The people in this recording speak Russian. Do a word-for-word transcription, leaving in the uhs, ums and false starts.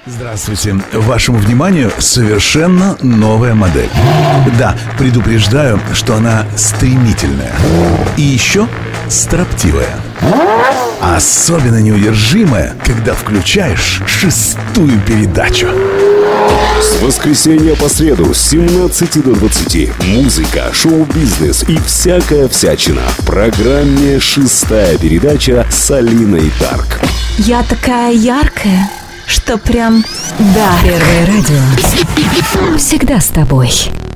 Здравствуйте. Вашему вниманию совершенно новая модель. Да, предупреждаю, что она стремительная. И еще строптивая. Особенно неудержимая, когда включаешь шестую передачу. С воскресенья по среду с семнадцати до двадцати музыка, шоу-бизнес и всякая всячина в программе «Шестая передача» с Алиной Тарк. Я такая яркая, что прям да. Первое радио всегда с тобой.